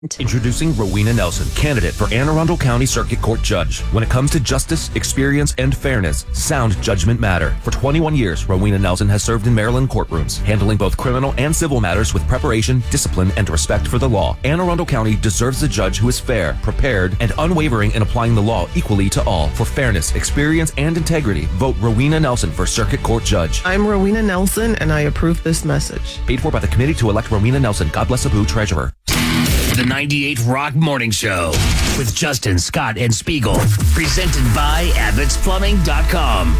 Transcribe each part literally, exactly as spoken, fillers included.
Introducing Rowena Nelson, candidate for Anne Arundel County Circuit Court Judge. When it comes to justice, experience, and fairness, sound judgment matter. For twenty-one years, Rowena Nelson has served in Maryland courtrooms, handling both criminal and civil matters with preparation, discipline, and respect for the law. Anne Arundel County deserves a judge who is fair, prepared, and unwavering in applying the law equally to all. For fairness, experience, and integrity, vote Rowena Nelson for Circuit Court Judge. I'm Rowena Nelson, and I approve this message. Paid for by the Committee to elect Rowena Nelson. God bless Abu, Treasurer. The ninety-eight Rock Morning Show with Justin, Scott, and Spiegel. Presented by Abbott's Plumbing dot com.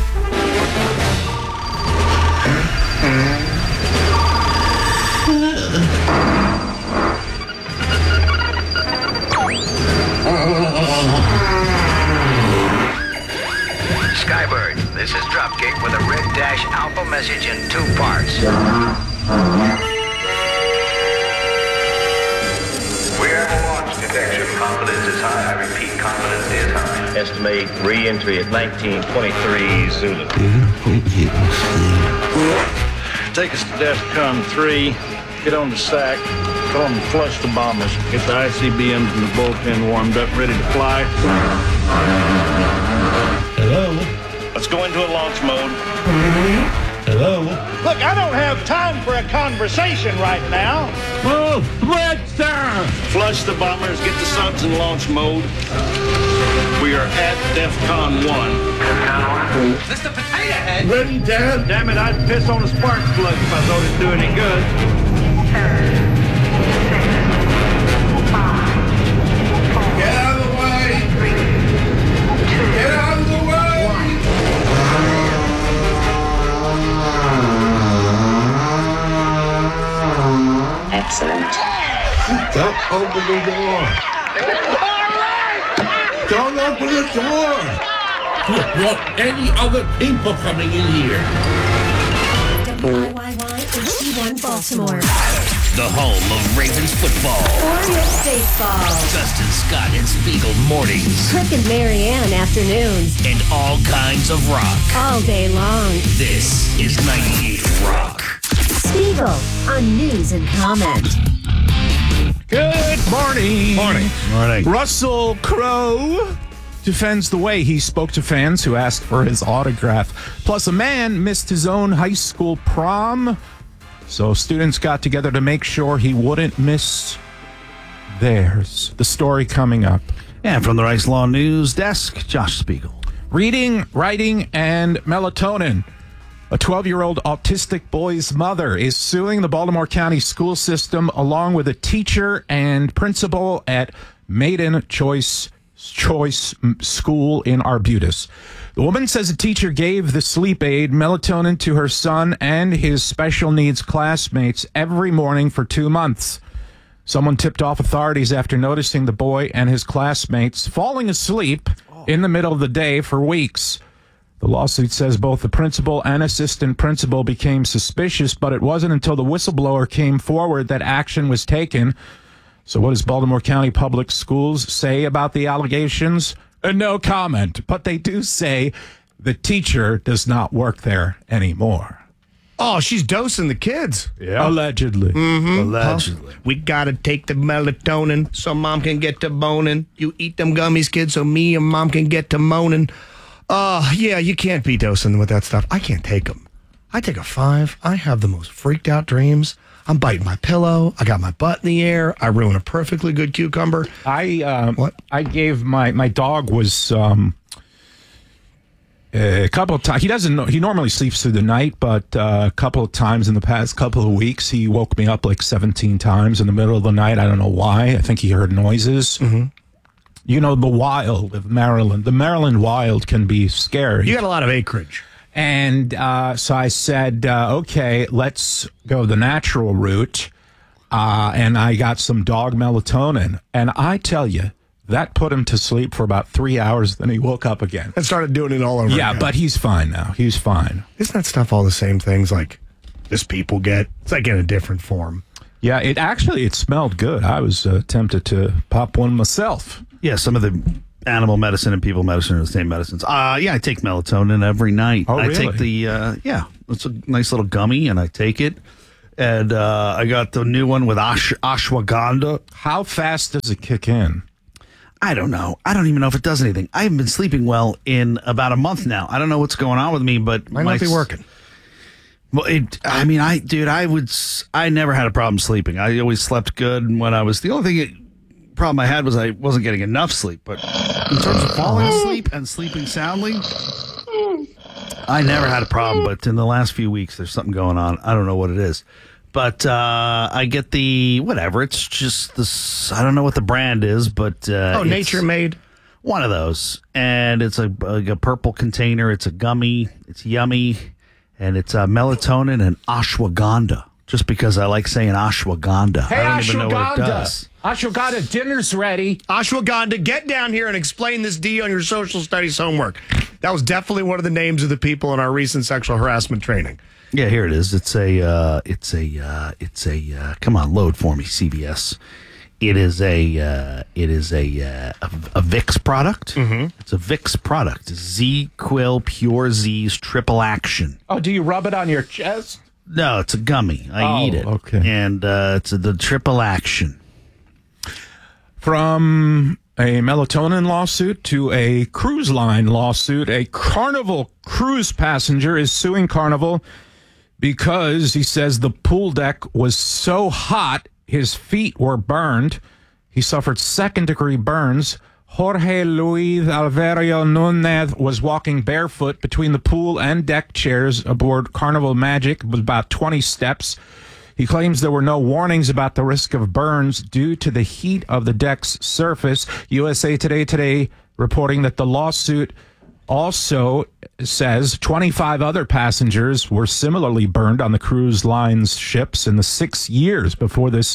Skybird, this is Dropkick with a red dash alpha message in two parts. We have a launch detection. Confidence is high. I repeat, confidence is high. Estimate re-entry at nineteen twenty-three Zulu. Take us to DEFCON three. Get on the sack. Tell them to flush the bombers. Get the I C B Ms and the bullpen warmed up, ready to fly. Hello? Let's go into a launch mode. Hello? Look, I don't have time for a conversation right now. Oh, what, sir? Flush the bombers, get the subs in launch mode. We are at DEFCON one. Is this the potato head? Ready, Dad? Damn it, I'd piss on a spark plug if I thought it'd do any good. Get out of the way! Get out of the way! Excellent. Don't open the door. Don't open the door. Look, any other people coming in here? W I Y Y H D one Baltimore. The home of Ravens football. Orioles baseball. Justin, Scott, and Spiegel mornings. Crick and Marianne afternoons. And all kinds of rock. All day long. This is ninety-eight Rock. Spiegel on news and comment. Good morning. Morning. Morning. Russell Crowe defends the way he spoke to fans who asked for his autograph. Plus, a man missed his own high school prom, so students got together to make sure he wouldn't miss theirs. The story coming up. And from the Rice Law News Desk, Josh Spiegel. Reading, writing, and melatonin. A twelve-year-old autistic boy's mother is suing the Baltimore County school system along with a teacher and principal at Maiden Choice Choice School in Arbutus. The woman says a teacher gave the sleep aid melatonin to her son and his special needs classmates every morning for two months. Someone tipped off authorities after noticing the boy and his classmates falling asleep in the middle of the day for weeks. The lawsuit says both the principal and assistant principal became suspicious, but it wasn't until the whistleblower came forward that action was taken. So what does Baltimore County Public Schools say about the allegations? Uh, no comment, but they do say the teacher does not work there anymore. Oh, she's dosing the kids. Yeah. Allegedly. Mm-hmm. Allegedly. We gotta take the melatonin so mom can get to boning. You eat them gummies, kids, so me and mom can get to moaning. Uh, yeah, you can't be dosing with that stuff. I can't take them. I take a five. I have the most freaked out dreams. I'm biting my pillow. I got my butt in the air. I ruin a perfectly good cucumber. I um, what? I gave my my dog was um, a couple of times. He doesn't know. He normally sleeps through the night, but uh, a couple of times in the past couple of weeks, he woke me up like seventeen times in the middle of the night. I don't know why. I think he heard noises. Mm-hmm. You know, the wild of Maryland. The Maryland wild can be scary. You got a lot of acreage. And uh, so I said, uh, okay, let's go the natural route. Uh, and I got some dog melatonin. And I tell you, that put him to sleep for about three hours. Then he woke up again. And started doing it all over Yeah, again. but he's fine now. He's fine. Isn't that stuff all the same things like this people get? It's like in a different form. Yeah, it actually, it smelled good. I was uh, tempted to pop one myself. Yeah, some of the animal medicine and people medicine are the same medicines. Uh, yeah, I take melatonin every night. Oh, I really? take the, uh, yeah, it's a nice little gummy, and I take it. And uh, I got the new one with ash- ashwagandha. How fast does it kick in? I don't know. I don't even know if it does anything. I haven't been sleeping well in about a month now. I don't know what's going on with me, but Might not be working. Well, it, I mean, I, dude, I would, s- I never had a problem sleeping. I always slept good. And when I was, the only thing, it, problem I had was I wasn't getting enough sleep. But in terms of falling asleep and sleeping soundly, I never had a problem. But in the last few weeks, there's something going on. I don't know what it is. But uh, I get the, whatever. It's just this, I don't know what the brand is, but. Uh, oh, Nature Made? One of those. And it's a, like a purple container. It's a gummy. It's yummy. And it's uh, melatonin and ashwagandha. Just because I like saying ashwagandha. Hey, I don't even know what it ashwagandha. does. Ashwagandha, dinner's ready. Ashwagandha, get down here and explain this D on your social studies homework. That was definitely one of the names of the people in our recent sexual harassment training. Yeah, here it is. It's a, uh, it's a, uh, it's a, uh, come on, load for me, C B S. It is a, uh, it is a, uh, a, a Vicks product. Mm-hmm. It's a Vicks product. Z-Quil Pure Z's Triple Action. Oh, do you rub it on your chest? No, it's a gummy. I Oh, eat it. okay. And uh, it's a, the Triple Action. From a melatonin lawsuit to a cruise line lawsuit, a Carnival cruise passenger is suing Carnival because he says the pool deck was so hot his feet were burned. He suffered second-degree burns. Jorge Luis Alvario Nunez was walking barefoot between the pool and deck chairs aboard Carnival Magic. It was about twenty steps. He claims there were no warnings about the risk of burns due to the heat of the deck's surface. U S A Today today reporting that the lawsuit also says twenty-five other passengers were similarly burned on the cruise line's ships in the six years before this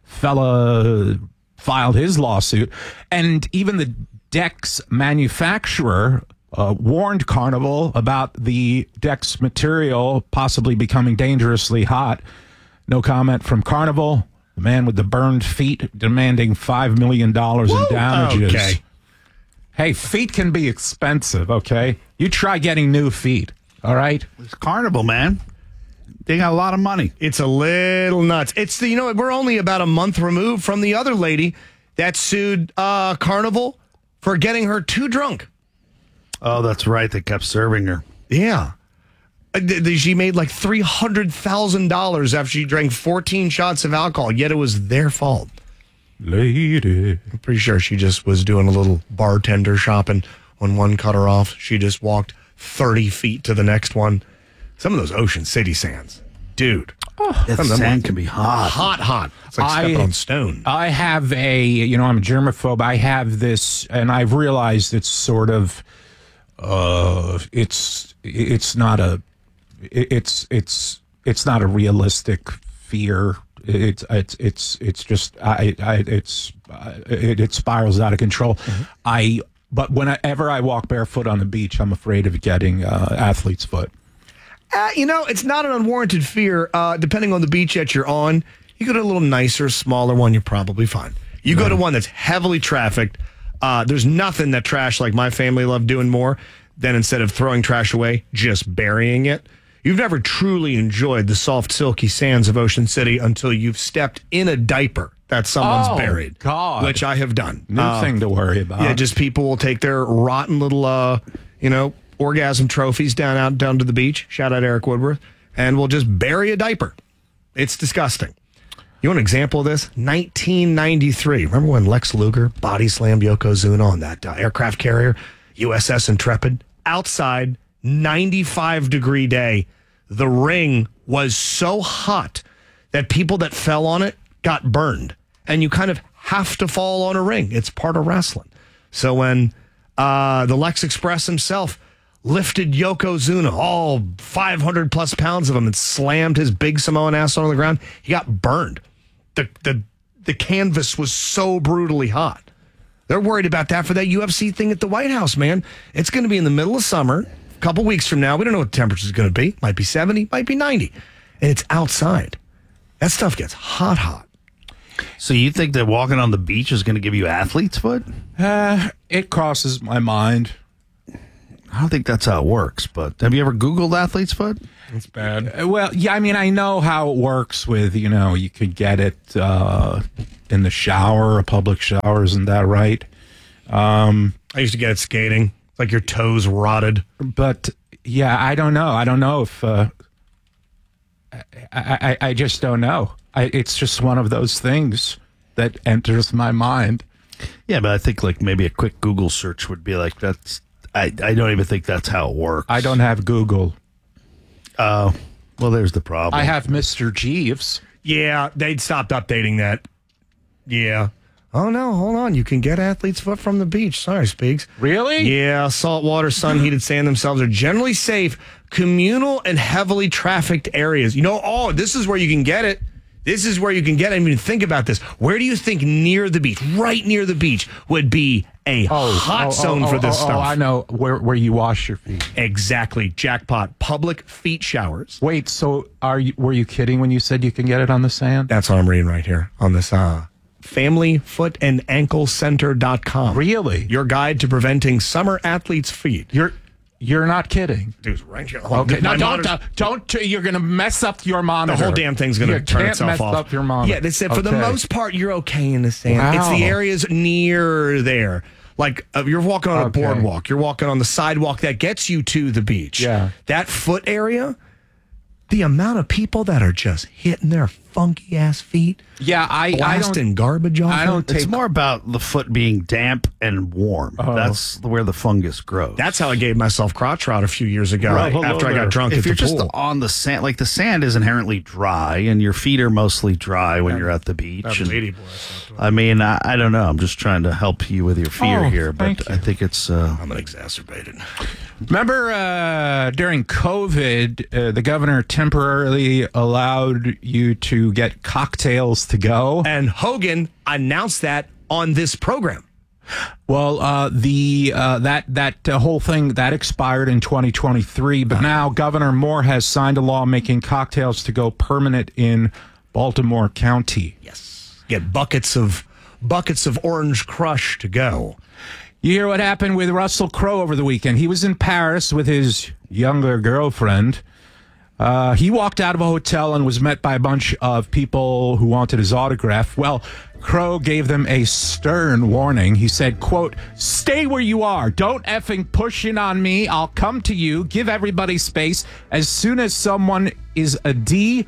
fella filed his lawsuit. And even the deck's manufacturer uh, warned Carnival about the deck's material possibly becoming dangerously hot. No comment from Carnival. The man with the burned feet demanding five million dollars in damages. Okay. Hey, feet can be expensive, okay? You try getting new feet, all right? It's Carnival, man. They got a lot of money. It's a little nuts. It's the, you know, we're only about a month removed from the other lady that sued uh, Carnival for getting her too drunk. Oh, that's right. They kept serving her. Yeah. Uh, th- th- She made like three hundred thousand dollars after she drank fourteen shots of alcohol, yet it was their fault. Lady. I'm pretty sure she just was doing a little bartender shopping when one cut her off. She just walked thirty feet to the next one. Some of those Ocean City sands, dude. Oh, that sand can be hot. Hot, hot. It's like stepping I, on stone. I have a, you know, I'm a germaphobe. I have this, and I've realized it's sort of, uh, it's, it's not a, it's, it's, it's not a realistic fear. It's, it's, it's, it's just, I, I, it's, it, it spirals out of control. Mm-hmm. I, but whenever I walk barefoot on the beach, I'm afraid of getting uh, athlete's foot. Uh, you know, it's not an unwarranted fear. Uh, depending on the beach that you're on, you go to a little nicer, smaller one, you're probably fine. You go to one that's heavily trafficked. Uh, there's nothing that trash like my family love doing more than instead of throwing trash away, just burying it. You've never truly enjoyed the soft, silky sands of Ocean City until you've stepped in a diaper that someone's Oh, buried. God. Which I have done. New Uh, thing to worry about. Yeah, just people will take their rotten little, uh, you know, orgasm trophies down out down to the beach. Shout out Eric Woodworth. And we'll just bury a diaper. It's disgusting. You want an example of this? nineteen ninety-three. Remember when Lex Luger body slammed Yokozuna on that uh, aircraft carrier, U S S Intrepid? Outside, ninety-five degree day. The ring was so hot that people that fell on it got burned. And you kind of have to fall on a ring. It's part of wrestling. So when uh, the Lex Express himself lifted Yokozuna, all five hundred plus pounds of him, and slammed his big Samoan ass on the ground, he got burned. The, the, the canvas was so brutally hot. They're worried about that for that U F C thing at the White House, man. It's going to be in the middle of summer, a couple weeks from now. We don't know what the temperature is going to be. Might be seventy, might be ninety. And it's outside. That stuff gets hot, hot. So you think that walking on the beach is going to give you athlete's foot? Uh, it crosses my mind. I don't think that's how it works, but have you ever Googled athlete's foot? It's bad. Uh, Well, yeah, I mean, I know how it works with, you know, you could get it uh, in the shower, a public shower, isn't that right? Um, I used to get it skating. It's like your toes rotted. But, yeah, I don't know. I don't know if, uh, I, I, I just don't know. I, it's just one of those things that enters my mind. Yeah, but I think like maybe a quick Google search would be like, that's, I, I don't even think that's how it works. I don't have Google. Oh, well, there's the problem. I have Mister Jeeves. Yeah, they'd stopped updating that. Yeah. Oh, no, hold on. You can get athlete's foot from the beach. Sorry, Speaks. Really? Yeah, saltwater, sun-heated sand themselves are generally safe, communal, and heavily trafficked areas. You know, oh, this is where you can get it. This is where you can get it. I mean, think about this. Where do you think near the beach, right near the beach, would be a hot oh, zone oh, for oh, this oh, stuff? Oh, I know where where you wash your feet. Exactly. Jackpot. Public feet showers. Wait, so are you? Were you kidding when you said you can get it on the sand? That's what I'm reading right here on this uh, family foot and ankle center dot com. Really? Your guide to preventing summer athletes' feet. You're you're not kidding. Dude, right here. Okay, My no, don't, monitor- uh, don't. You're going to mess up your monitor. The whole damn thing's going You to turn can't itself mess off. up your monitor. Yeah, they said for the Okay. most part, you're okay in the sand. Wow. It's the areas near there. Like uh, you're walking on a Okay. boardwalk, you're walking on the sidewalk that gets you to the beach. Yeah. That foot area, the amount of people that are just hitting their funky ass feet, Yeah, I I blasting don't. garbage off. I don't it. It's take- more about the foot being damp and warm. Oh. That's where the fungus grows. That's how I gave myself crotch rot a few years ago Right. after I got drunk if at you're the just pool. on the sand, like the sand is inherently dry, and your feet are mostly dry when you're at the beach. That and- lady boy I slept with. I mean, I, I don't know. I'm just trying to help you with your fear Oh, here, thank but you. I think it's. Uh, I'm an exacerbated. Remember uh, during COVID, uh, the governor temporarily allowed you to get cocktails to go. And Hogan announced that on this program. Well, uh, the uh, that that uh, whole thing that expired in twenty twenty-three, but now Governor Moore has signed a law making cocktails to go permanent in Baltimore County. Yes. Get buckets of buckets of Orange Crush to go. You hear what happened with Russell Crowe over the weekend? He was in Paris with his younger girlfriend. Uh, he walked out of a hotel and was met by a bunch of people who wanted his autograph. Well, Crowe gave them a stern warning. He said, quote, "Stay where you are. Don't effing push in on me. I'll come to you. Give everybody space. As soon as someone is a D,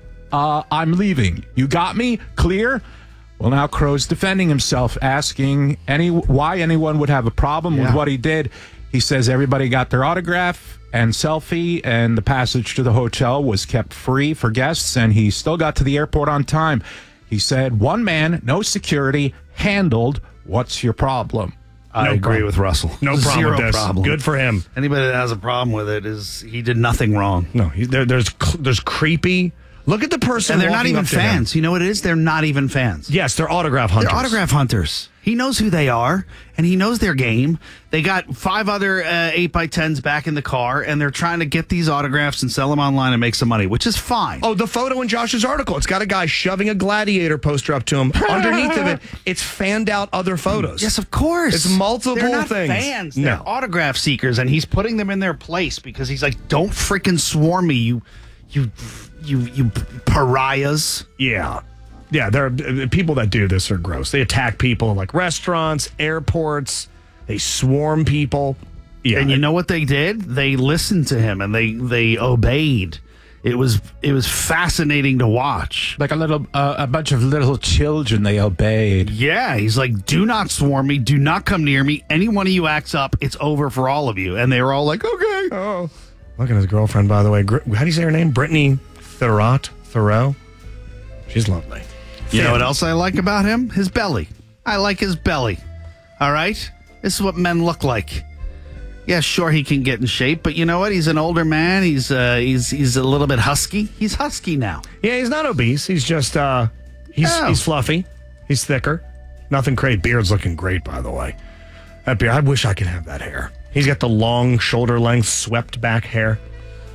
uh, I'm leaving. You got me? Clear?" Well, now Crowe's defending himself, asking any why anyone would have a problem with Yeah. what he did. He says everybody got their autograph and selfie, and the passage to the hotel was kept free for guests, and he still got to the airport on time. He said, "One man, no security, handled. What's your problem?" I No agree problem. with Russell. No problem Zero with this. problem. Good for him. Anybody that has a problem with it is he did nothing wrong. No, he, there, there's cl- there's creepy. Look at the person, And they're not walking even up to him. fans. You know what it is? They're not even fans. Yes, they're autograph hunters. They're autograph hunters. He knows who they are, and he knows their game. They got five other uh, eight by tens back in the car, and they're trying to get these autographs and sell them online and make some money, which is fine. Oh, the photo in Josh's article. It's got a guy shoving a gladiator poster up to him. Underneath of it, it's fanned out other photos. Yes, of course. It's multiple They're not things. fans. No. They're autograph seekers, and he's putting them in their place because he's like, "Don't freaking swarm me, you, you, you, you pariahs." Yeah. Yeah, there are uh, people that do this are gross. They attack people in like restaurants, airports. They swarm people. Yeah. And you know what they did? They listened to him and they they obeyed. It was it was fascinating to watch. Like a little, uh, a bunch of little children, they obeyed. Yeah, he's like, "Do not swarm me. Do not come near me. Any one of you acts up, it's over for all of you." And they were all like, "Okay." Oh. Look at his girlfriend, by the way. Gr- How do you say her name? Brittany Thurot? Thoreau? She's lovely. You know what else I like about him? His belly. I like his belly. All right? This is what men look like. Yeah, sure, he can get in shape, but you know what? He's an older man. He's uh, he's he's a little bit husky. He's husky now. Yeah, he's not obese. He's just, uh, he's Oh. he's fluffy. He's thicker. Nothing crazy. Beard's looking great, by the way. That beard, I wish I could have that hair. He's got the long shoulder length, swept back hair.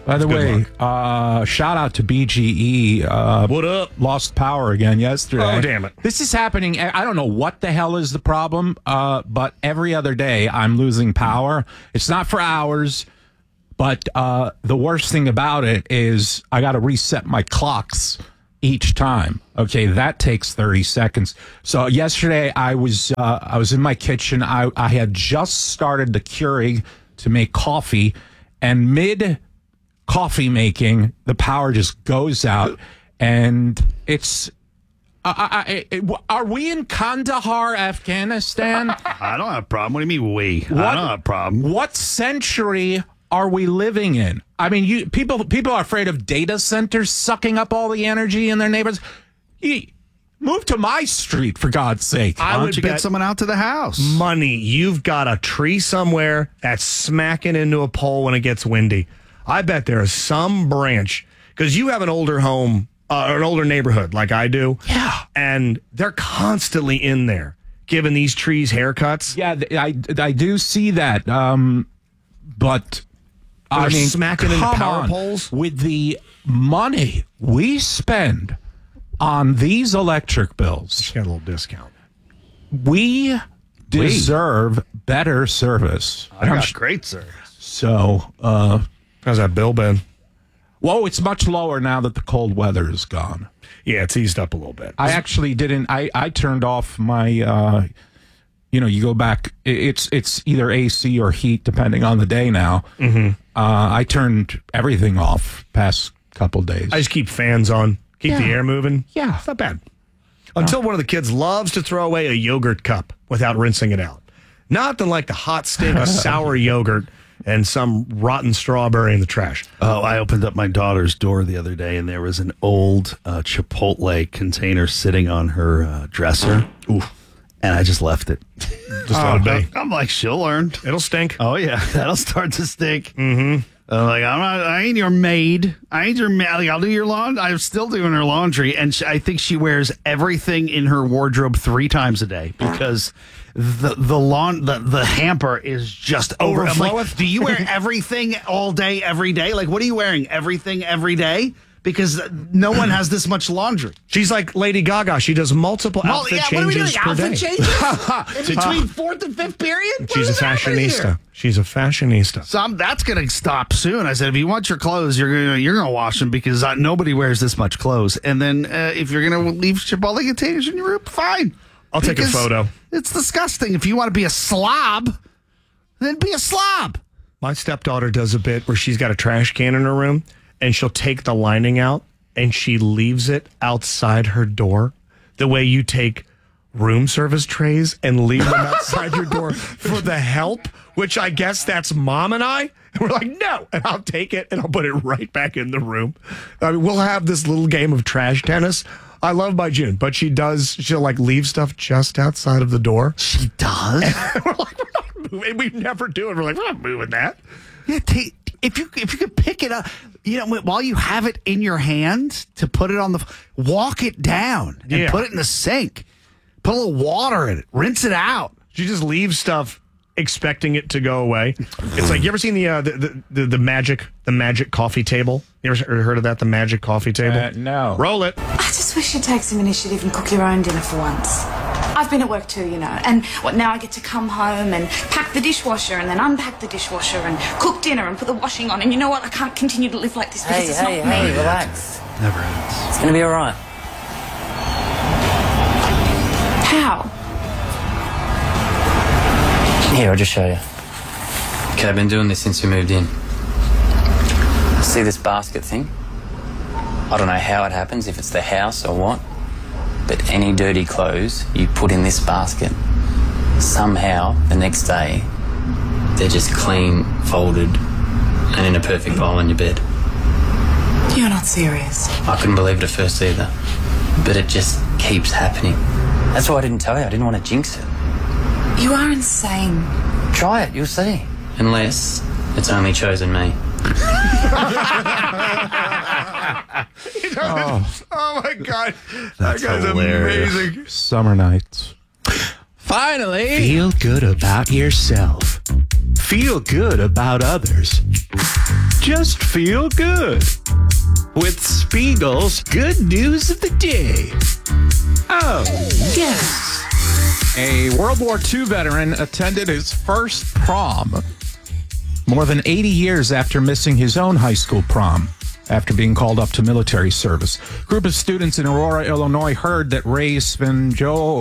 By the Good way, luck. uh, shout out to B G E. Uh, What up? Lost power again yesterday. Oh, damn it. This is happening. I don't know what the hell is the problem, uh, but every other day I'm losing power. It's not for hours, but uh, the worst thing about it is I got to reset my clocks each time. Okay, that takes thirty seconds. So yesterday I was uh, I was in my kitchen. I, I had just started the Keurig to make coffee, and mid coffee making, the power just goes out, and it's. Uh, I, I, are we in Kandahar, Afghanistan? I don't have a problem. What do you mean we? What, I don't have a problem. What century are we living in? I mean, you people people are afraid of data centers sucking up all the energy in their neighborhoods. You, move to my street, for God's sake. Why I don't would you bet get someone out to the house? money. You've got a tree somewhere that's smacking into a pole when it gets windy. I bet there is some branch, because you have an older home, uh, or an older neighborhood like I do. Yeah. And they're constantly in there giving these trees haircuts. Yeah, th- I, I do see that. Um, but I They're mean, smacking into come power on. poles. With the money we spend on these electric bills, Got a little discount. we deserve better service. I got great service. So, uh, How's that bill been? whoa, it's much lower now that the cold weather is gone. Yeah, it's eased up a little bit. I actually didn't. I, I turned off my. Uh, you know, you go back. i- It's it's either A C or heat, depending on the day now. Mm-hmm. Uh, I turned everything off past couple days. I just keep fans on, keep the Yeah. air moving. Yeah. It's not bad. Until one of the kids loves to throw away a yogurt cup without rinsing it out. Nothing like the hot stink of sour yogurt and some rotten strawberry in the trash. Oh, I opened up my daughter's door the other day, and there was an old uh, Chipotle container sitting on her uh, dresser. Ooh. And I just left it. Just let it be. I'm like, she'll learn. It'll stink. Oh, yeah. That'll start to stink. Mm-hmm. I'm like, I'm not, I ain't your maid. I ain't your maid. Like, I'll do your laundry. I'm still doing her laundry. And she, I think she wears everything in her wardrobe three times a day because the the lawn the, the hamper is just over. I'm like, Overfloweth? do you wear everything all day, every day? Like, what are you wearing? Everything every day? Because no one has this much laundry. She's like Lady Gaga. She does multiple Well, outfit yeah, what are we doing? changes per Outfit day. changes? In between fourth and fifth period? What She's a is happening fashionista. here? She's a fashionista. So I'm, that's going to stop soon. I said, if you want your clothes, you're going to you're going to wash them because uh, nobody wears this much clothes. And then uh, if you're going to leave Chipotle containers in your room, fine. I'll take a Because photo. It's disgusting. If you want to be a slob, then be a slob. My stepdaughter does a bit where she's got a trash can in her room and she'll take the lining out and she leaves it outside her door the way you take room service trays and leave them outside your door for the help, which I guess that's mom and I. And we're like, no. And I'll take it and I'll put it right back in the room. I mean, we'll have this little game of trash tennis. I love my June, but she does, she'll like leave stuff just outside of the door. She does? We're like, we're not moving. We never do it. We're like, we're not moving that. Yeah, take, if you if you could pick it up, you know, while you have it in your hand to put it on the, walk it down and Yeah. put it in the sink. Put a little water in it. Rinse it out. She just leaves stuff expecting it to go away. It's like, you ever seen the uh, the, the, the the magic the magic coffee table? You ever heard of that? The magic coffee table? Uh, no. Roll it. I just wish you'd take some initiative and cook your own dinner for once. I've been at work too, you know, and what now I get to come home and pack the dishwasher and then unpack the dishwasher and cook dinner and put the washing on. And you know what? I can't continue to live like this because Hey, it's hey, not hey, me. relax. Never ends. It's gonna be all right. How? Here, I'll just show you. Okay, I've been doing this since we moved in. See this basket thing? I don't know how it happens, if it's the house or what, but any dirty clothes you put in this basket, somehow the next day they're just clean, folded, and in a perfect pile on your bed. You're not serious. I couldn't believe it at first either, but it just keeps happening. That's why I didn't tell you. I didn't want to jinx it. You are insane. Try it, you'll see. Unless it's only chosen me. oh. oh my God. That's that guy's hilarious. amazing. Summer nights. Finally. Feel good about yourself. Feel good about others. just feel good with Spiegel's good news of the day. Oh, yes. A World War Two veteran attended his first prom more than eighty years after missing his own high school prom after being called up to military service. A group of students in Aurora, Illinois heard that Ray Svenjo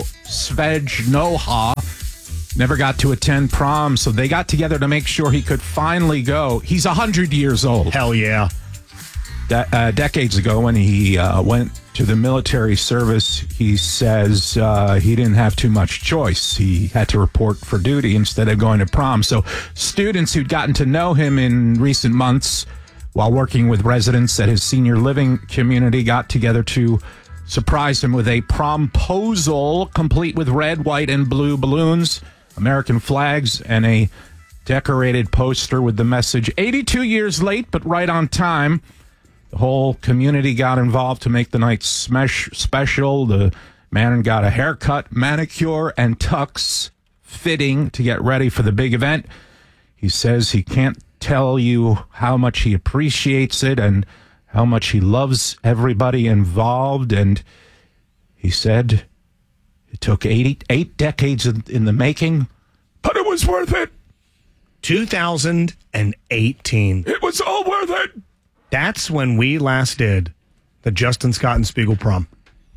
Svejnoha never got to attend prom, so they got together to make sure he could finally go. He's one hundred years old. Hell yeah. De- uh, decades ago, when he uh, went to the military service, he says uh, he didn't have too much choice. He had to report for duty instead of going to prom. So students who'd gotten to know him in recent months while working with residents at his senior living community got together to surprise him with a promposal complete with red, white, and blue balloons, American flags, and a decorated poster with the message, eighty-two years late, but right on time. The whole community got involved to make the night smash special. The man got a haircut, manicure, and tux fitting to get ready for the big event. He says he can't tell you how much he appreciates it and how much he loves everybody involved. And he said it took eight, eight decades in, in the making, but it was worth it. two thousand eighteen. It was all worth it. That's when we last did the Justin Scott and Spiegel prom.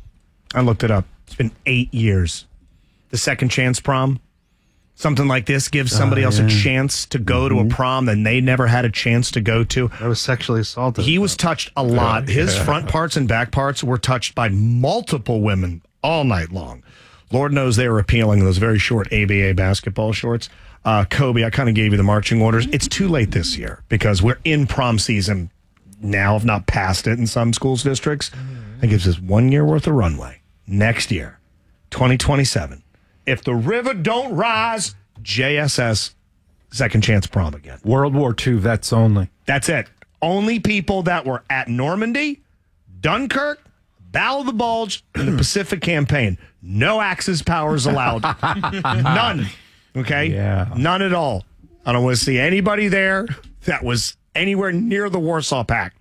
I looked it up. It's been eight years. The second chance prom. Something like this gives somebody Oh, else yeah. a chance to go to a prom that they never had a chance to go to. I was sexually assaulted. He was touched a lot. His Yeah. front parts and back parts were touched by multiple women all night long. Lord knows they were appealing in those very short A B A basketball shorts. Uh, Kobe, I kind of gave you the marching orders. It's too late this year because we're in prom season now, if not past it in some schools districts. That gives us one year worth of runway. Next year, twenty twenty-seven. If the river don't rise, J S S second chance prom again. World War Two vets only. That's it. Only people that were at Normandy, Dunkirk, Battle of the Bulge, and the Pacific Campaign. No Axis powers allowed. None. Okay? Yeah. None at all. I don't want to see anybody there that was anywhere near the Warsaw Pact.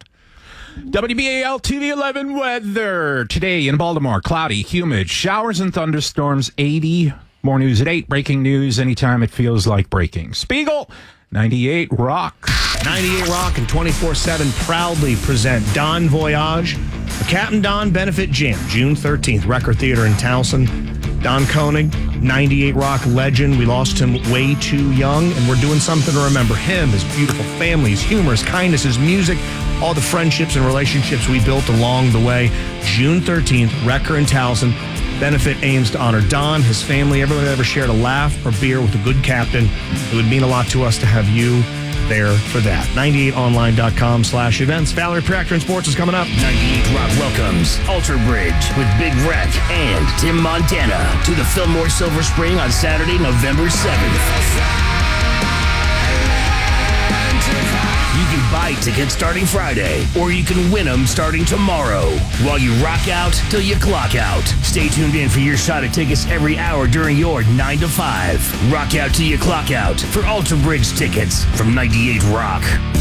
W B A L T V eleven weather. Today in Baltimore, cloudy, humid, showers and thunderstorms, eighty. More news at eight. Breaking news anytime it feels like breaking. Spiegel, ninety-eight Rock. ninety-eight Rock and twenty-four seven proudly present Don Voyage, a Captain Don benefit jam, June thirteenth, Record Theater in Towson. Don Koenig, ninety-eight Rock legend. We lost him way too young, and we're doing something to remember him, his beautiful family, his humor, his kindness, his music, all the friendships and relationships we built along the way. June thirteenth, Record in Towson. Benefit aims to honor Don, his family, everyone that ever shared a laugh or beer with a good captain. It would mean a lot to us to have you there for that. ninety-eight online dot com slash events. Valerie Proctor in Sports is coming up. ninety-eight Rock welcomes Alter Bridge with Big Wreck and Tim Montana to the Fillmore Silver Spring on Saturday, November seventh. You can buy tickets starting Friday, or you can win them starting tomorrow. While you rock out till you clock out. Stay tuned in for your shot at tickets every hour during your nine to five. Rock out till you clock out for Alter Bridge tickets from ninety-eight Rock.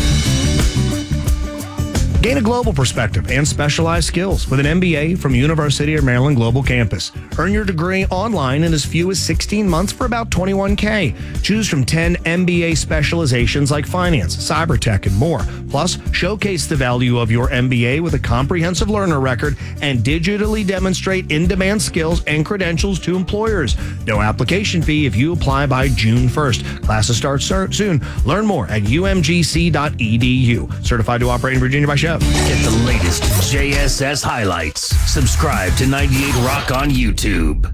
Gain a global perspective and specialized skills with an M B A from University of Maryland Global Campus. Earn your degree online in as few as sixteen months for about twenty-one K. Choose from ten M B A specializations like finance, cyber tech, and more. Plus, showcase the value of your M B A with a comprehensive learner record and digitally demonstrate in-demand skills and credentials to employers. No application fee if you apply by June first. Classes start soon. Learn more at U M G C dot E D U. Certified to operate in Virginia by Chef. Get the latest J S S highlights. Subscribe to ninety-eight Rock on YouTube.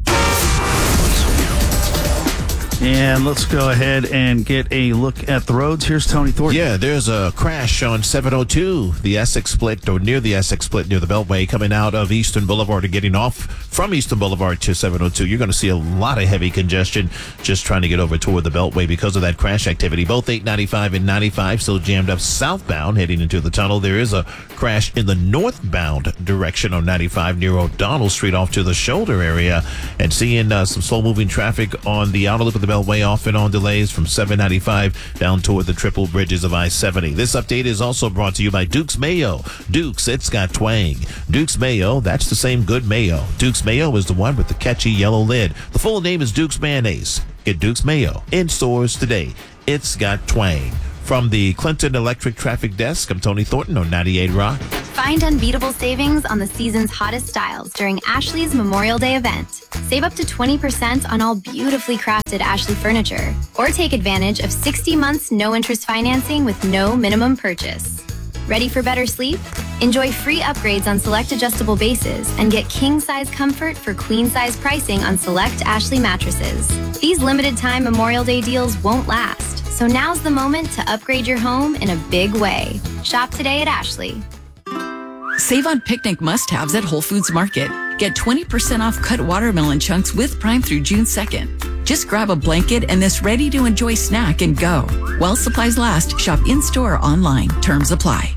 And let's go ahead and get a look at the roads. Here's Tony Thornton. Yeah, there's a crash on seven oh two, the Essex split, or near the Essex split, near the Beltway, coming out of Eastern Boulevard and getting off from Eastern Boulevard to seven oh two. You're going to see a lot of heavy congestion just trying to get over toward the Beltway because of that crash activity. Both eight ninety-five and ninety-five still jammed up southbound heading into the tunnel. There is a crash in the northbound direction on ninety-five near O'Donnell Street off to the shoulder area, and seeing uh, some slow-moving traffic on the outer loop of the Beltway off and on delays from seven ninety-five down toward the triple bridges of I seventy. This update is also brought to you by Duke's Mayo. Duke's, it's got twang. Duke's Mayo, that's the same good mayo. Duke's Mayo is the one with the catchy yellow lid. The full name is Duke's Mayonnaise. Get Duke's Mayo in stores today. It's got twang. From the Clinton Electric Traffic Desk, I'm Tony Thornton on ninety-eight Rock. Find unbeatable savings on the season's hottest styles during Ashley's Memorial Day event. Save up to twenty percent on all beautifully crafted Ashley furniture. Or take advantage of sixty months no-interest financing with no minimum purchase. Ready for better sleep? Enjoy free upgrades on select adjustable bases and get king-size comfort for queen-size pricing on select Ashley mattresses. These limited-time Memorial Day deals won't last, so now's the moment to upgrade your home in a big way. Shop today at Ashley. Save on picnic must-haves at Whole Foods Market. Get twenty percent off cut watermelon chunks with Prime through June second. Just grab a blanket and this ready-to-enjoy snack and go. While supplies last, shop in-store or online. Terms apply.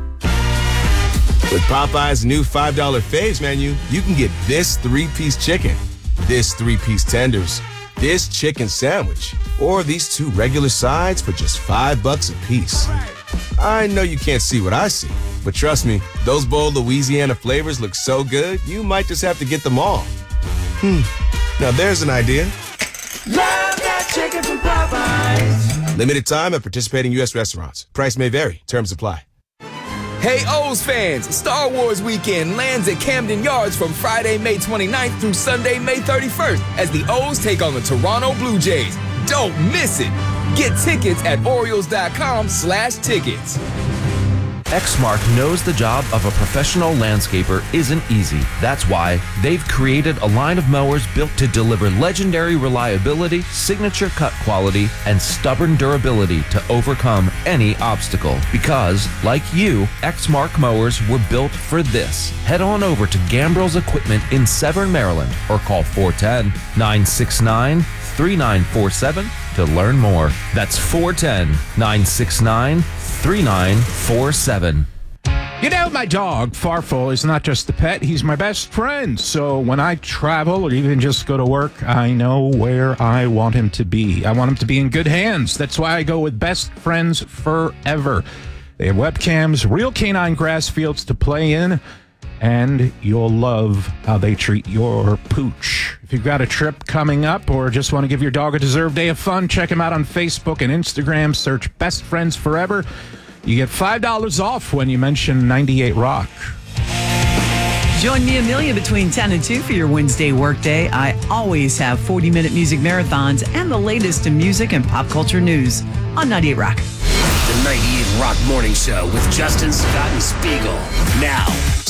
With Popeye's new five dollar Faves menu, you can get this three-piece chicken, this three-piece tenders, this chicken sandwich, or these two regular sides for just five bucks a piece. I know you can't see what I see, but trust me, those bold Louisiana flavors look so good, you might just have to get them all. Hmm, now there's an idea. Love that chicken from Popeyes. Limited time at participating U S restaurants. Price may vary. Terms apply. Hey O's fans, Star Wars Weekend lands at Camden Yards from Friday, May twenty-ninth through Sunday, May thirty-first as the O's take on the Toronto Blue Jays. Don't miss it. Get tickets at Orioles.com slash tickets. Exmark knows the job of a professional landscaper isn't easy. That's why they've created a line of mowers built to deliver legendary reliability, signature cut quality, and stubborn durability to overcome any obstacle. Because, like you, Exmark mowers were built for this. Head on over to Gambrel's Equipment in Severn, Maryland, or call four one zero, nine six nine, three nine four seven to learn more. That's four one zero, nine six nine, three nine four seven. You know, my dog, Farfel, is not just a pet, he's my best friend. So when I travel or even just go to work, I know where I want him to be. I want him to be in good hands. That's why I go with Best Friends Forever. They have webcams, real canine grass fields to play in, and you'll love how they treat your pooch. If you've got a trip coming up or just want to give your dog a deserved day of fun, check them out on Facebook and Instagram. Search Best Friends Forever. You get five dollars off when you mention ninety-eight Rock. Join me, Amelia, between ten and two for your Wednesday workday. I always have forty-minute music marathons and the latest in music and pop culture news on ninety-eight Rock. The ninety-eight Rock Morning Show with Justin, Scott, and Spiegel. Now,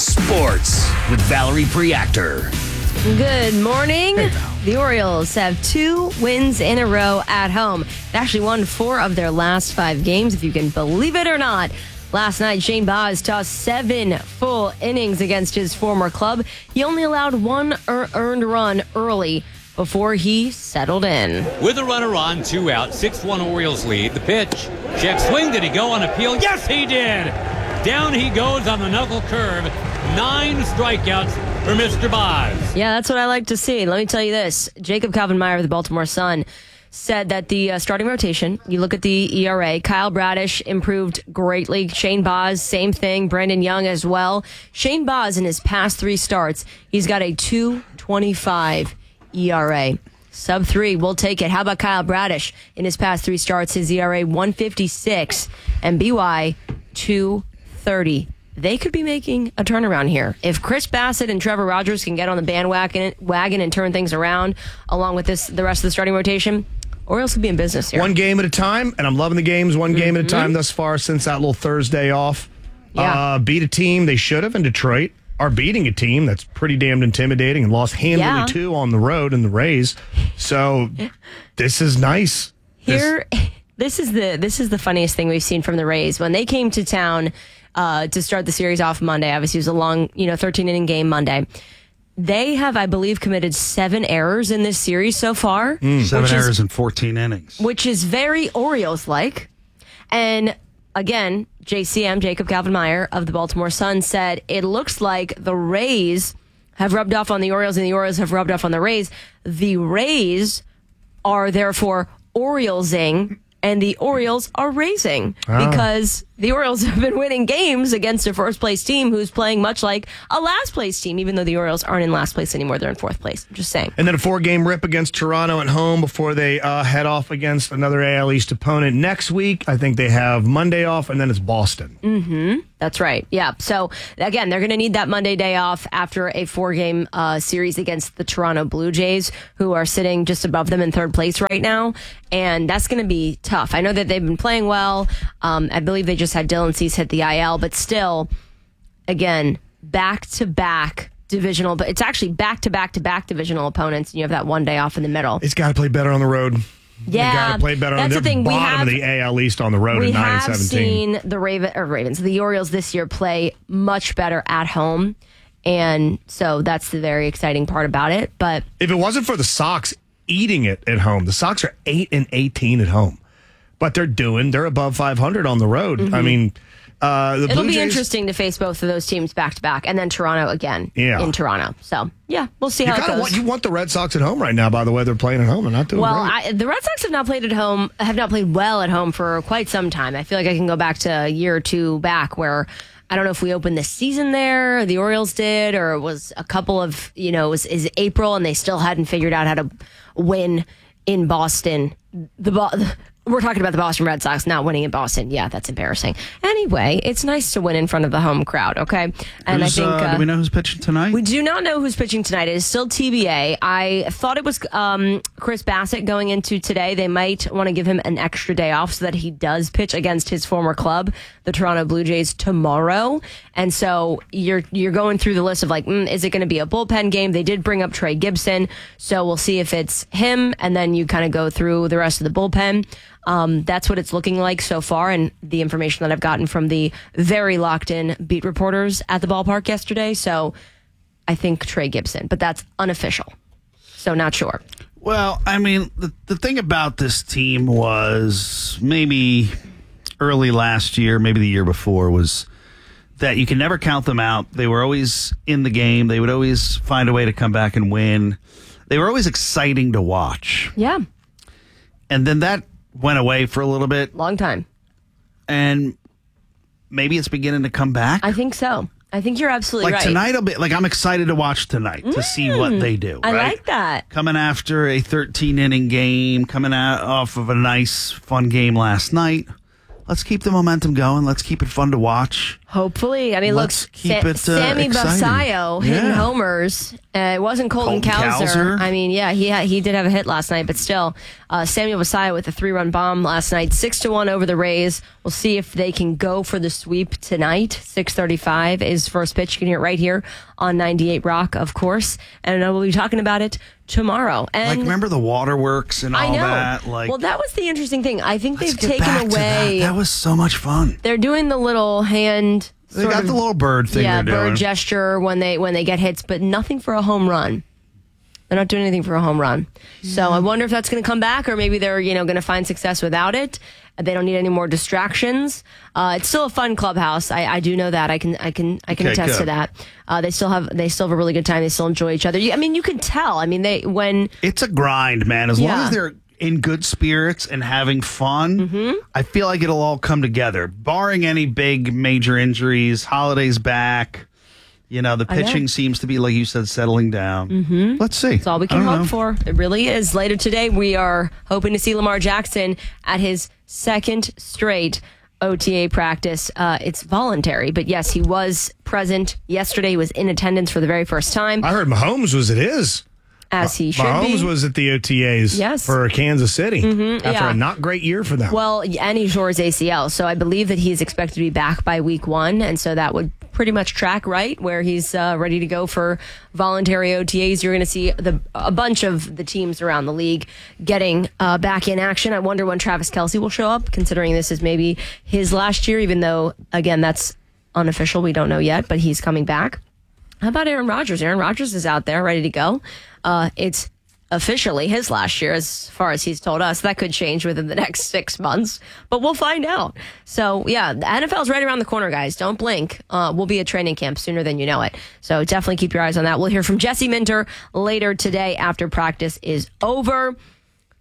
sports with Valerie Preactor. Good morning. The Orioles have two wins in a row at home. They actually won four of their last five games, if you can believe it or not. Last night, Shane Baz tossed seven full innings against his former club. He only allowed one er- earned run early before he settled in. With a runner on, two out, six one Orioles lead. The pitch. Check swing. Did he go on appeal? Yes, he did. Down he goes on the knuckle curve. Nine strikeouts for Mister Baz. Yeah, that's what I like to see. Let me tell you this. Jacob Calvin-Meyer of the Baltimore Sun said that the uh, starting rotation, you look at the E R A, Kyle Bradish improved greatly. Shane Baz, same thing. Brandon Young as well. Shane Baz, in his past three starts, he's got a two twenty-five E R A. Sub three, we'll take it. How about Kyle Bradish? In his past three starts, his E R A one fifty-six and B Y two thirty. They could be making a turnaround here. If Chris Bassett and Trevor Rogers can get on the bandwagon wagon and turn things around, along with this, the rest of the starting rotation, Orioles could be in business here. One game at a time, and I'm loving the games one game mm-hmm. at a time thus far since that little Thursday off. Yeah. Uh, beat a team they should have in Detroit, are beating a team that's pretty damned intimidating and lost handily Yeah. two on the road in the Rays. So this is nice. Here, this, this is the this is the funniest thing we've seen from the Rays. When they came to town uh, to start the series off Monday, obviously it was a long, you know, thirteen inning game Monday. They have, I believe, committed seven errors in this series so far. Mm. Seven errors is, in fourteen innings. Which is very Orioles-like. And again, J C M, Jacob Calvin-Meyer of the Baltimore Sun, said it looks like the Rays have rubbed off on the Orioles and the Orioles have rubbed off on the Rays. The Rays are therefore Oriolesing, and the Orioles are raising Ah. because the Orioles have been winning games against a first place team who's playing much like a last place team, even though the Orioles aren't in last place anymore. They're in fourth place. I'm just saying. And then a four-game rip against Toronto at home before they uh, head off against another A L East opponent next week. I think they have Monday off, and then it's Boston. Mm-hmm. That's right. Yeah. So, again, they're going to need that Monday day off after a four-game uh, series against the Toronto Blue Jays, who are sitting just above them in third place right now. And that's going to be tough. I know that they've been playing well. Um, I believe they just had Dylan Cease hit the I L, but still, again, back-to-back divisional. But it's actually back-to-back-to-back divisional opponents, and you have that one day off in the middle. It's got to play better on the road. Yeah, got to play better on that's the the thing. We bottom have- of the A L East on the road We at nine and have seventeen. seen the Raven or Ravens, the Orioles this year play much better at home, and so that's the very exciting part about it. But If it wasn't for the Sox eating it at home, the Sox are eight and eighteen at home, but they're doing they're above five hundred on the road. Mhm. I mean, uh, the it'll Blue be Jays, interesting to face both of those teams back to back, and then Toronto again Yeah. in Toronto. So yeah, we'll see You how it kind of goes. want you want the Red Sox at home right now. By the way, they're playing at home and not doing Well, great. I, the Red Sox have not played at home, have not played well at home for quite some time. I feel like I can go back to a year or two back where I don't know if we opened the season there, or the Orioles did, or it was a couple of, you know, it was is April and they still hadn't figured out how to win in Boston. The Bo- We're talking about the Boston Red Sox not winning in Boston. Yeah, that's embarrassing. Anyway, it's nice to win in front of the home crowd, okay? And Who's, I think uh, uh, do we know who's pitching tonight? we do not know who's pitching tonight. It is still T B A. I thought it was um, Chris Bassett going into today. They might want to give him an extra day off so that he does pitch against his former club, the Toronto Blue Jays, tomorrow. And so you're you're going through the list of like, mm, is it going to be a bullpen game? They did bring up Trey Gibson, so we'll see if it's him, and then you kind of go through the rest of the bullpen. Um, that's what it's looking like so far, and the information that I've gotten from the very locked-in beat reporters at the ballpark yesterday. So I think Trey Gibson, but that's unofficial, so not sure. Well, I mean, the, the thing about this team was maybe early last year, maybe the year before, was that you can never count them out. They were always in the game. They would always find a way to come back and win. They were always exciting to watch. Yeah. And then that went away for a little bit. Long time. And maybe it's beginning to come back. I think so. I think you're absolutely Like right. tonight, I'll be like I'm excited to watch tonight to see what Mm, they do. I right? like that. Coming after a thirteen inning game, coming out off of a nice, fun game last night. Let's keep the momentum going. Let's keep it fun to watch. Hopefully. I mean, Let's look, keep Sa- it, uh, Sammy exciting. Basayo hitting Yeah. homers. Uh, it wasn't Colton, Colton Cowser. Cowser. I mean, yeah, he had, he did have a hit last night, but still, uh, Samuel Basayo with a three-run bomb last night, six to one over the Rays. We'll see if they can go for the sweep tonight. six thirty-five is first pitch. You can hear it right here on ninety-eight Rock, of course, and uh, we'll be talking about it tomorrow. And Like, remember the waterworks and all I know. that? Like, well, that was the interesting thing. I think let's they've get taken back to away. that. That was so much fun. They're doing the little hand. They sort got of- the little bird thing Yeah, they're bird doing. gesture when they when they get hits, but nothing for a home run. They're not doing anything for a home run. So I wonder if that's going to come back, or maybe they're you know going to find success without it. They don't need any more distractions. Uh, it's still a fun clubhouse. I, I do know that. I can I can I can Okay, attest to good. that. Uh, they still have they still have a really good time. They still enjoy each other. You, I mean, you can tell. I mean, they when It's a grind, man. As long Yeah. as they're in good spirits and having fun, Mm-hmm. I feel like it'll all come together. Barring any big major injuries, holidays back. You know, the I know. pitching seems to be, like you said, settling down. Mm-hmm. Let's see. That's all we I can don't hope know. for. It really is. Later today, we are hoping to see Lamar Jackson at his second straight O T A practice. Uh, it's voluntary, but yes, he was present yesterday. He was in attendance for the very first time, I heard Mahomes was at his. as he should Mahomes be. was at the O T As Yes. for Kansas City Mhm, after yeah. a not great year for them. Well, and he tore his A C L, so I believe that he's expected to be back by week one, and so that would pretty much track right where he's uh, ready to go for voluntary O T As. You're going to see the a bunch of the teams around the league getting uh, back in action. I wonder when Travis Kelce will show up, considering this is maybe his last year, even though, again, that's unofficial. We don't know yet, but he's coming back. How about Aaron Rodgers? Aaron Rodgers is out there ready to go. Uh, it's officially his last year, as far as he's told us. That could change within the next six months, but we'll find out. So, yeah, the N F L's right around the corner, guys. Don't blink. Uh, we'll be at training camp sooner than you know it. So definitely keep your eyes on that. We'll hear from Jesse Minter later today after practice is over.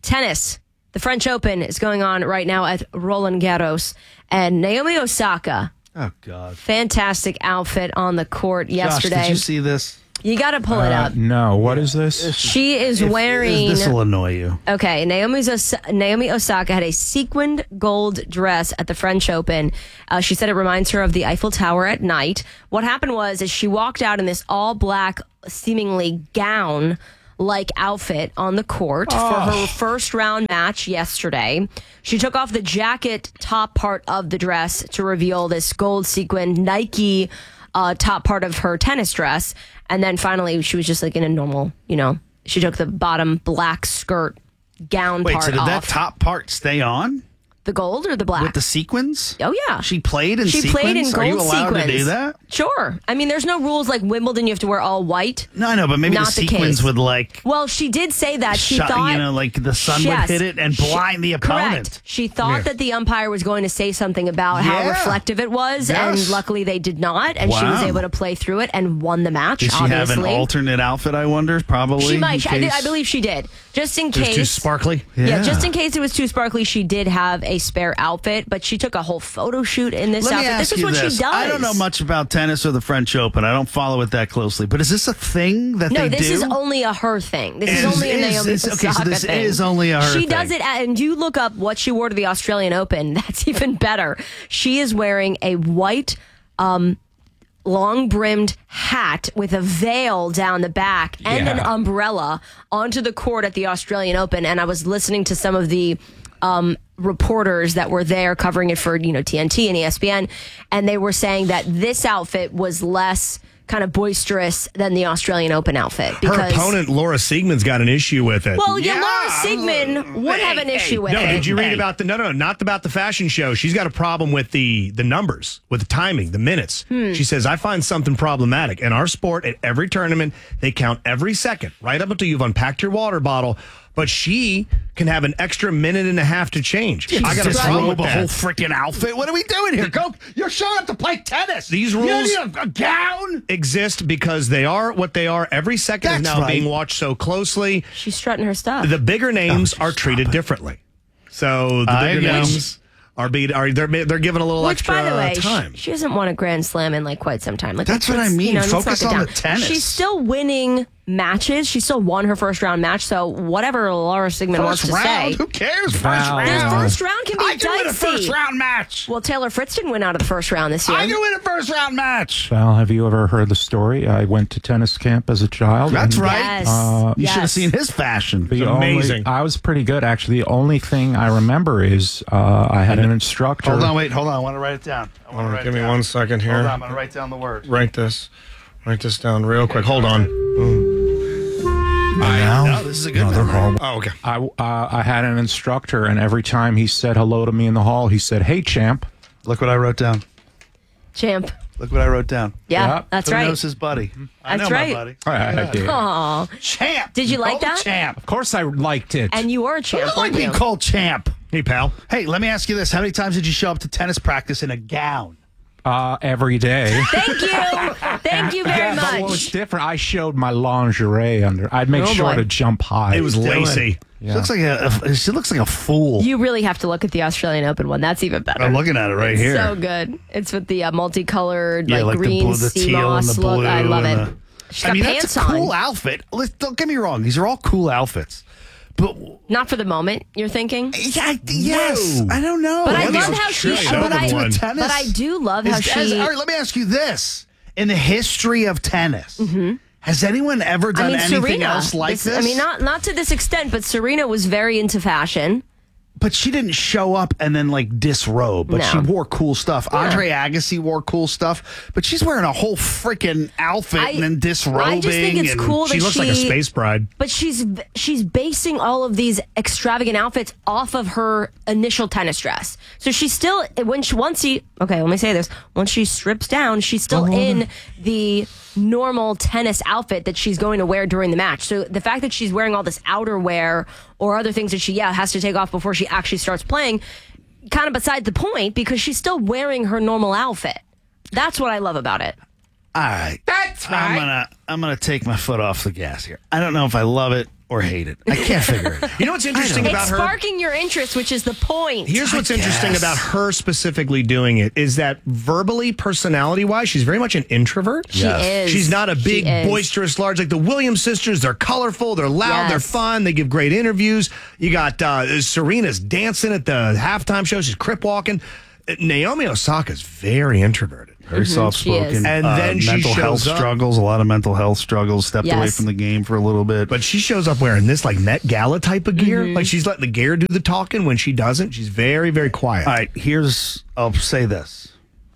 Tennis. The French Open is going on right now at Roland Garros. And Naomi Osaka. Oh, God. Fantastic outfit on the court yesterday. Josh, did you see this? You got to pull it Uh, up. No, what is this? She is wearing. This will annoy you. Okay, Naomi's Os- Naomi Osaka had a sequined gold dress at the French Open. Uh, she said it reminds her of the Eiffel Tower at night. What happened was, is she walked out in this all black, seemingly gown like outfit on the court Oh. for her first round match yesterday. She took off the jacket top part of the dress to reveal this gold sequined Nike uh, top part of her tennis dress. And then finally, she was just like in a normal, you know, she took the bottom black skirt gown Wait, part so did off. that top part stay on? The gold or the black? With the sequins? Oh, yeah. She played in she sequins? played in gold Are you allowed sequins. to do that? Sure. I mean, there's no rules like Wimbledon. You have to wear all white. No, I know, but maybe Not the the sequins case. would like... Well, she did say that. She shut- thought... you know, like the sun Yes. would hit it and She- blind the opponent. Correct. She thought Yeah. that the umpire was going to say something about how Yeah. reflective it was, Yes. and luckily they did not, and she was Wow. able to play through it and won the match, Did she obviously. have an alternate outfit, I wonder? Probably. She might. in I, case- I believe she did. Just in It was case. too sparkly? Yeah. Yeah. just in case it was too sparkly, she did have a spare outfit, but she took a whole photo shoot in this Let me outfit. ask This is you what this. she does. I don't know much about tennis or the French Open. I don't follow it that closely. But is this a thing that No, they this do? is only a her thing. This is, Is- only a is- Naomi is- okay, so Osaka this thing. is only a her She thing. does it, at, and you look up what she wore to the Australian Open. That's even better. She is wearing a white, um, long-brimmed hat with a veil down the back and an Yeah. umbrella onto the court at the Australian Open. And I was listening to some of the um, reporters that were there covering it for, you know, T N T and E S P N, and they were saying that this outfit was less kind of boisterous than the Australian Open outfit. Her Because, opponent, Laura Siegman's got an issue with it. well, yeah, Laura Siegman would have an issue with no, it. did you read about the no, no, not about the fashion show? She's got a problem with the the numbers, with the timing, the minutes. Hmm. She says, I find something problematic in our sport. At every tournament, they count every second, right up until you've unpacked your water bottle. But she can have an extra minute and a half to change. I got a problem with a that. whole freaking outfit. What are we doing here? Go! You're showing up to play tennis. These You rules need a, a gown. exist because they are what they are. Every second is That's now right. being watched so closely. She's strutting her stuff. The bigger names are treated differently. So the I bigger know. names are being are they're they're given a little Which, extra by the way, time. She, she hasn't won a Grand Slam in like quite some time. Like That's what I let's- mean. You know, let's Focus knock it on down. the tennis. She's still winning matches. She still won her first round match. So whatever Laura Sigmund wants First to round. say, Who cares? First Wow. round. this first round can be I can dicey. win a first round match. Well, Taylor Fritz didn't win out of the first round this year. I can win a first round match. Val, have you ever heard the story? I went to tennis camp as a child. That's and, right. Yes. Uh, You should have Yes. seen his fashion. The amazing. Only, I was pretty good, actually. The only thing I remember is uh, I had an instructor. Hold on, wait, hold on. I want to write it down. I want to write Give it me down. one second here. Hold on, I'm going to write down the word. Write this. Write this down real quick. Hold on. I know. This is a good No, they're one. horrible. Oh, okay. I, uh, I had an instructor, and every time he said hello to me in the hall, he said, "Hey, champ." Look what I wrote down. Champ. Look what I wrote down. Yeah, Yeah. that's Who right. knows his buddy? I That's know right. my buddy. I, I did. Aw. Champ. Did you like Called that? Champ. Of course, I liked it. And you were a Who champ, doesn't like weren't being you? called champ? Hey, pal. Hey, let me ask you this. How many times did you show up to tennis practice in a gown? uh, every day. Thank you. Thank you very yeah, much. but what was different, I showed my lingerie under. I'd make Oh, sure boy. to jump high. It was lacy. She looks like a, a she looks like a fool. You really have to look at the Australian Open one. That's even better. I'm looking at it right It's here. so good. It's with the uh, multicolored, Yeah, like, like the green blue- the sea teal and moss the look. I blue love and it. the- She's I got mean, pants that's a cool on. outfit. Let's, don't get me wrong; these are all cool outfits. But Not for the moment, you're thinking? yeah, yes, No. I don't know. But I Well, the love how she. Australian But I, Open one. Tennis but I do love how is- she. as- all right, let me ask you this: in the history of tennis, has anyone ever done I mean, anything Serena. else like this- this? I mean, not not to this extent, but Serena was very into fashion. but she didn't show up and then like disrobe. But No. she wore cool stuff. Yeah. Andre Agassi wore cool stuff, but she's wearing a whole freaking outfit I- and then disrobing. I just think it's and cool She that looks like a space bride. But she's she's basing all of these extravagant outfits off of her initial tennis dress. So she's still when she once she okay, let me say this. Once she strips down, she's still in the normal tennis outfit that she's going to wear during the match. So the fact that she's wearing all this outerwear or other things that she yeah has to take off before she actually starts playing, kind of beside the point because she's still wearing her normal outfit. That's what I love about it. All right, That's I'm right. gonna I'm gonna take my foot off the gas here. I don't know if I love it. or hate it. I can't figure it out. You know what's interesting about It's her? sparking your interest, which is the point. Here's what's interesting about her specifically doing it is that verbally, personality-wise, she's very much an introvert. She Yes. is. She's not a She big, is. boisterous, large, like the Williams sisters. They're colorful, they're loud, Yes. they're fun, they give great interviews. You got uh, Serena's dancing at the halftime show. She's crip walking. Naomi Osaka's very introverted. Very Mhm, soft-spoken. she is. And uh, then she mental health shows up. struggles, a lot of mental health struggles, stepped away Yes. from the game for a little bit. But she shows up wearing this like Met Gala type of gear. Mm-hmm. Like she's letting the gear do the talking. When she doesn't, she's very, very quiet. All right, here's, I'll say this.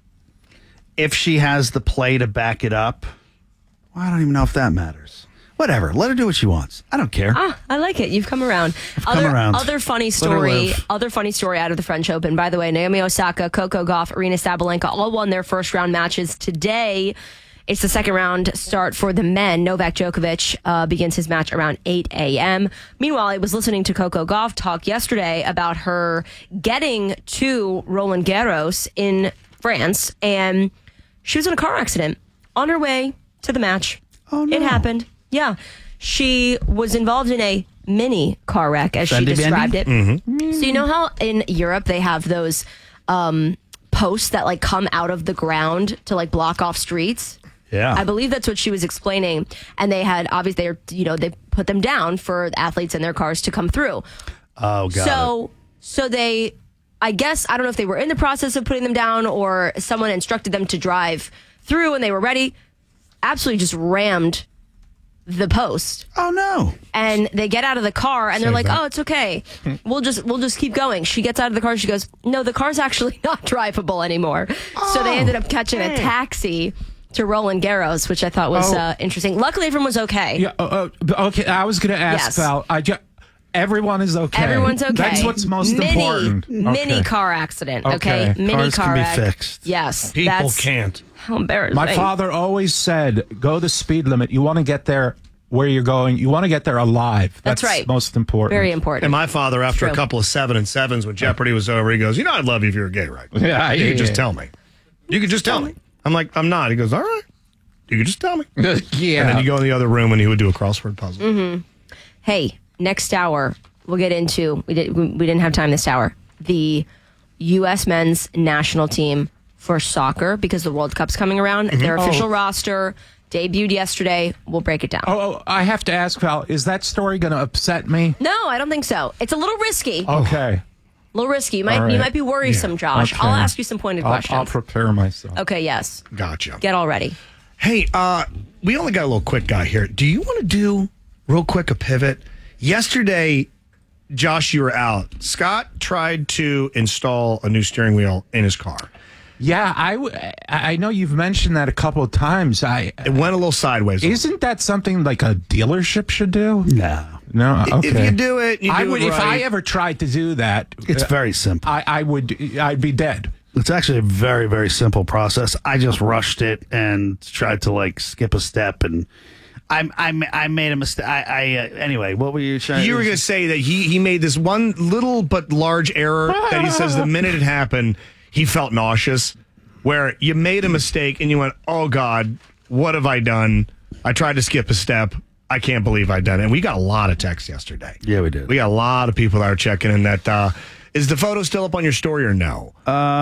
If she has the play to back it up, well, I don't even know if that matters. Whatever, let her do what she wants. I don't care. Ah, I like it. You've come around. come other, around. Other funny Let her story. live. Other funny story out of the French Open. By the way, Naomi Osaka, Coco Gauff, Arina Sabalenka all won their first round matches today. It's the second round start for the men. Novak Djokovic uh, begins his match around eight a.m. Meanwhile, I was listening to Coco Gauff talk yesterday about her getting to Roland Garros in France, and she was in a car accident on her way to the match. Oh, no. It happened. Yeah. She was involved in a mini car wreck, as she Bendy described bendy? it. Mm-hmm. So you know how in Europe they have those um, posts that like come out of the ground to like block off streets? Yeah. I believe that's what she was explaining. And they had obviously, they're, you know, they put them down for athletes in their cars to come through. Oh, got so, it. so they, I guess, I don't know if they were in the process of putting them down or someone instructed them to drive through and they were ready. Absolutely just rammed the post. Oh no. And they get out of the car and they're Save like, that. "Oh, it's okay. We'll just we'll just keep going." She gets out of the car, she goes, "No, the car's actually not drivable anymore." So they ended up catching a taxi to Roland Garros, which I thought was Oh. uh, interesting. Luckily everyone was okay. Yeah. Uh, uh, okay. I was going to ask Yes. Val. I ju- everyone is okay. Everyone's okay. That's what's most mini, important. Mini Okay. car accident, okay? Okay. Mini Cars car can be wreck. fixed. Yes. People that's can't. How embarrassing. My father always said, "Go the speed limit. You want to get there where you're going. You want to get there alive. That's That's right. most important." Very important. And my father, after True. a couple of seven and sevens, when Jeopardy was over, he goes, "You know, I'd love you if you were gay, right? Yeah, you yeah, could just yeah. tell me. You could just tell me." I'm like, "I'm not." He goes, "All right. You could just tell me." Yeah. And then you go in the other room and he would do a crossword puzzle. Mm-hmm. Hey, next hour we'll get into. We did. We we didn't have time this hour. The U S men's national team for soccer because the World Cup's coming around. Their official Oh. roster debuted yesterday. We'll break it down. Oh, oh, I have to ask Val. Is that story going to upset me? No, I don't think so. It's a little risky. Okay. A little risky. You might All right. you might be worrisome, Josh. Okay. I'll ask you some pointed I'll, questions. I'll prepare myself. Okay. Yes. Gotcha. Get all ready. Hey, uh, we only got a little quick guy here. Do you want to do real quick a pivot? Yesterday, Josh, you were out. Scott tried to install a new steering wheel in his car. Yeah, I, w- I know you've mentioned that a couple of times. I It went a little sideways. Isn't that something like a dealership should do? No. No. Okay. If you do it, you do I would. it If I right. ever tried to do that, It's uh, very simple. I, I would. I'd be dead. It's actually a very, very simple process. I just rushed it and tried to like skip a step, and I, I, I made a mistake. I, I uh, anyway. What were you saying? You were going to say that he, he made this one little but large error that he says the minute it happened, he felt nauseous, where you made a mistake and you went, "Oh, God, what have I done? I tried to skip a step. I can't believe I done it." And we got a lot of texts yesterday. Yeah, we did. We got a lot of people that are checking in that. Uh, is the photo still up on your story or no?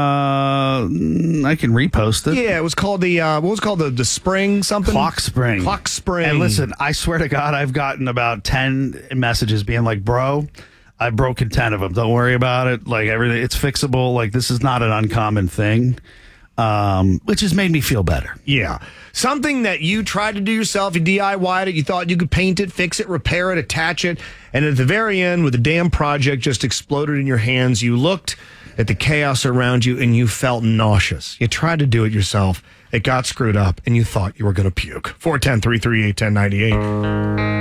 Uh, mm, I can repost it. Yeah, it was called the, uh, what was it called? The, the spring something? Clock spring. Clock spring. And listen, I swear to God, I've gotten about ten messages being like, "Bro, I've broken ten of them. Don't worry about it. Like everything, it's fixable. Like this is not an uncommon thing." Um, which has made me feel better. Yeah. Something that you tried to do yourself, you D I Y'd it, you thought you could paint it, fix it, repair it, attach it, and at the very end, with the damn project just exploded in your hands, you looked at the chaos around you and you felt nauseous. You tried to do it yourself, it got screwed up, and you thought you were going to puke. four one zero, three three eight, one zero nine eight